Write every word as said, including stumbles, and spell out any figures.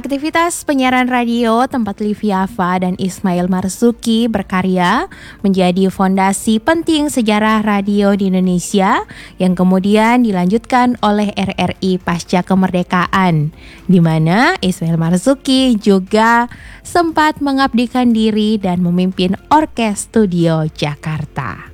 Aktivitas penyiaran radio tempat Livi Afa dan Ismail Marzuki berkarya menjadi fondasi penting sejarah radio di Indonesia yang kemudian dilanjutkan oleh R R I pasca kemerdekaan, di mana Ismail Marzuki juga sempat mengabdikan diri dan memimpin Orkes Studio Jakarta.